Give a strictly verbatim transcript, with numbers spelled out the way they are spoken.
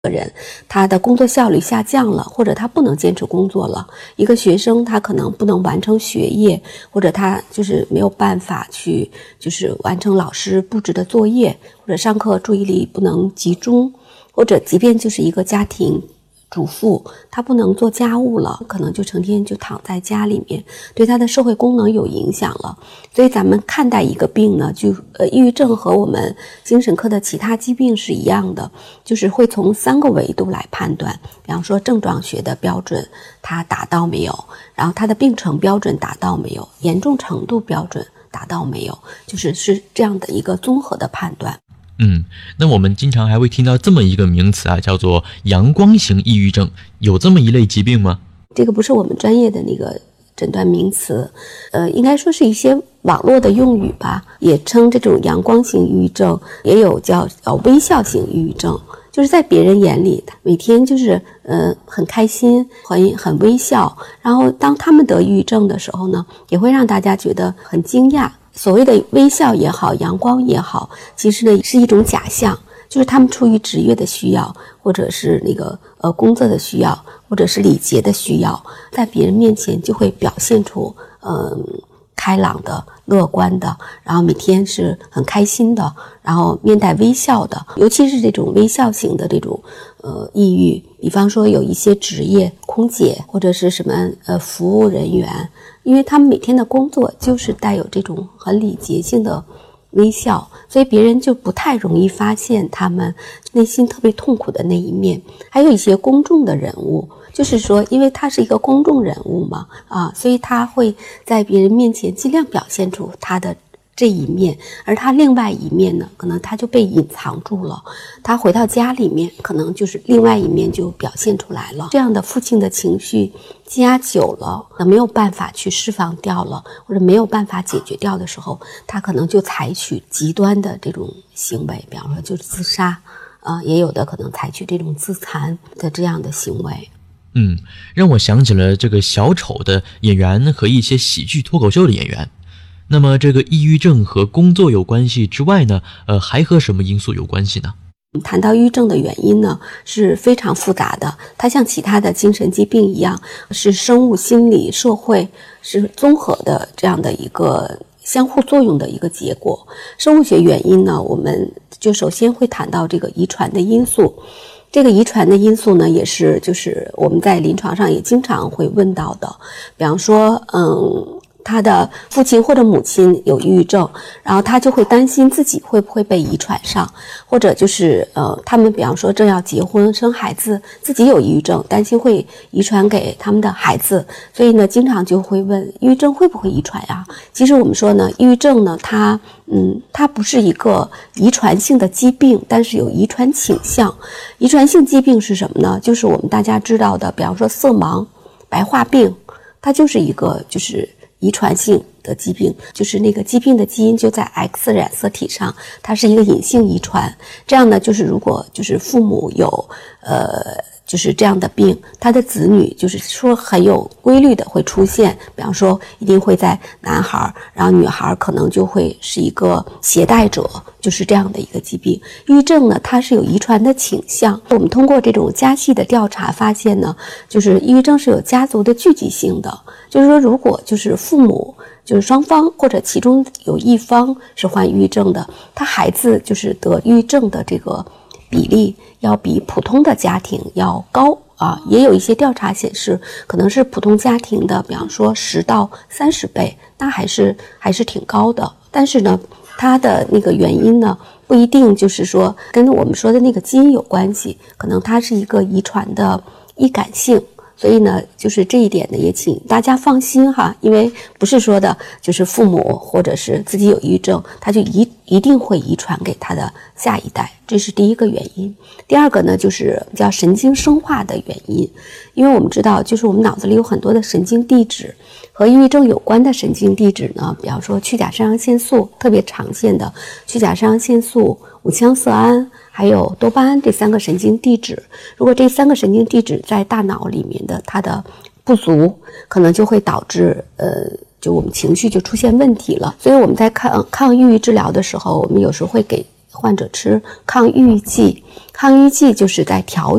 人他的工作效率下降了，或者他不能坚持工作了，一个学生他可能不能完成学业，或者他就是没有办法去就是完成老师布置的作业，或者上课注意力不能集中，或者即便就是一个家庭主妇，她不能做家务了，可能就成天就躺在家里面，对她的社会功能有影响了。所以咱们看待一个病呢，就呃，抑郁症和我们精神科的其他疾病是一样的，就是会从三个维度来判断。比方说症状学的标准它达到没有，然后它的病程标准达到没有，严重程度标准达到没有，就是是这样的一个综合的判断。 嗯，那我们经常还会听到这么一个名词啊，叫做阳光型抑郁症，有这么一类疾病吗？ 这个不是我们专业的那个诊断名词，呃，应该说是一些网络的用语吧，也称这种阳光型抑郁症，也有叫呃微笑型抑郁症，就是在别人眼里，每天就是呃很开心，很很微笑，然后当他们得抑郁症的时候呢，也会让大家觉得很惊讶。所谓的微笑也好，阳光也好，其实呢是一种假象，就是他们出于职业的需要，或者是那个呃工作的需要，或者是礼节的需要，在别人面前就会表现出呃开朗的、乐观的，然后每天是很开心的，然后面带微笑的。尤其是这种微笑型的这种呃抑郁，比方说有一些职业，空姐或者是什么呃服务人员，因为他们每天的工作就是带有这种很礼节性的微笑，所以别人就不太容易发现他们内心特别痛苦的那一面。还有一些公众的人物，就是说因为他是一个公众人物嘛，啊，所以他会在别人面前尽量表现出他的这一面，而他另外一面呢，可能他就被隐藏住了，他回到家里面可能就是另外一面就表现出来了。这样的负性的情绪积压久了，没有办法去释放掉了，或者没有办法解决掉的时候，他可能就采取极端的这种行为，比方说就是自杀，呃，也有的可能采取这种自残的这样的行为。 嗯，让我想起了这个小丑的演员和一些喜剧脱口秀的演员。那么这个抑郁症和工作有关系之外呢，呃，还和什么因素有关系呢？ 谈到抑郁症的原因呢，是非常复杂的，它像其他的精神疾病一样，是生物、心理、社会是综合的这样的一个相互作用的一个结果。生物学原因呢，我们就首先会谈到这个遗传的因素。这个遗传的因素呢，也是就是我们在临床上也经常会问到的，比方说嗯他的父亲或者母亲有抑郁症，然后他就会担心自己会不会被遗传上，或者就是呃，他们比方说正要结婚生孩子，自己有抑郁症，担心会遗传给他们的孩子，所以呢，经常就会问抑郁症会不会遗传呀？其实我们说呢，抑郁症呢，它嗯，它不是一个遗传性的疾病，但是有遗传倾向。遗传性疾病是什么呢？就是我们大家知道的，比方说色盲、白化病，它就是一个就是遗传性的疾病，就是那个疾病的基因就在 X 染色体上，它是一个隐性遗传。这样呢，就是如果就是父母有呃就是这样的病，他的子女就是说很有规律的会出现，比方说一定会在男孩，然后女孩可能就会是一个携带者，就是这样的一个疾病。抑郁症呢，它是有遗传的倾向。我们通过这种家系的调查发现呢，就是抑郁症是有家族的聚集性的，就是说如果就是父母就是双方或者其中有一方是患抑郁症的，他孩子就是得抑郁症的这个比例要比普通的家庭要高啊，也有一些调查显示，可能是普通家庭的，比方说十到三十倍，那还是还是挺高的。但是呢，它的那个原因呢，不一定就是说跟我们说的那个基因有关系，可能它是一个遗传的易感性。所以呢，就是这一点呢，也请大家放心哈，因为不是说的就是父母或者是自己有抑郁症，他就一一定会遗传给他的下一代，这是第一个原因。第二个呢，就是叫神经生化的原因，因为我们知道，就是我们脑子里有很多的神经递质，和抑郁症有关的神经递质呢，比方说去甲肾上腺素，特别常见的去甲肾上腺素、五羟色胺还有多巴胺这三个神经递质，如果这三个神经递质在大脑里面的它的不足，可能就会导致呃，就我们情绪就出现问题了。所以我们在抗抗抑郁治疗的时候，我们有时候会给患者吃抗抑郁剂，抗抑郁剂就是在调